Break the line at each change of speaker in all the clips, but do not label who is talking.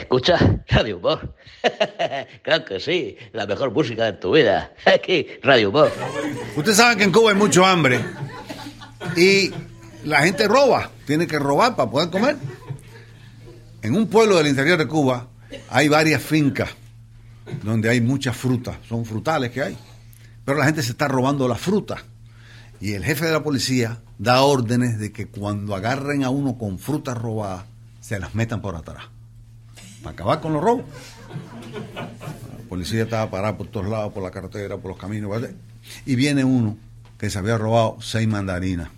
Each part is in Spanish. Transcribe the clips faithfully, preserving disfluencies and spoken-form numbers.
¿Escuchas Radio Humor? Claro que sí, la mejor música de tu vida. Aquí, Radio Humor.
Ustedes saben que en Cuba hay mucho hambre y la gente roba, tiene que robar para poder comer. En un pueblo del interior de Cuba hay varias fincas donde hay muchas frutas, son frutales que hay, pero la gente se está robando la fruta y el jefe de la policía da órdenes de que cuando agarren a uno con frutas robadas se las metan por atrás para acabar con los robos. La policía estaba parada por todos lados, por la carretera, por los caminos, ¿vale? Y viene uno que se había robado seis mandarinas.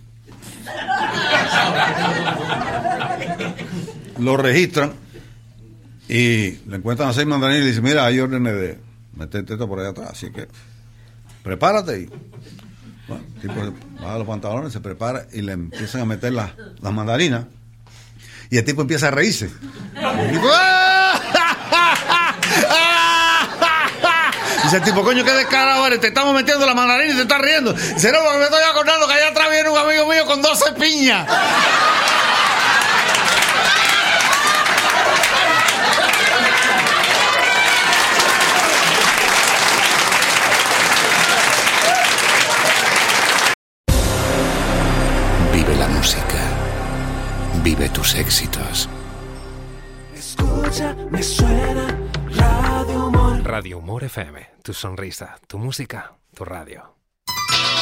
Lo registran y le encuentran a seis mandarinas y le dicen, mira, hay órdenes de meterte esto por allá atrás, así que prepárate. Y bueno, el tipo baja los pantalones, se prepara y le empiezan a meter las, las mandarinas y el tipo empieza a reírse. El tipo, dice el tipo, coño, qué descarado eres, te estamos metiendo la mandarina y te estás riendo. Dice, no, porque me estoy acordando que allá atrás viene un amigo mío con doce piñas.
Vive la música. Vive tus éxitos.
Escucha, me suena Radio Humor.
Radio Humor F M, tu sonrisa, tu música, tu radio.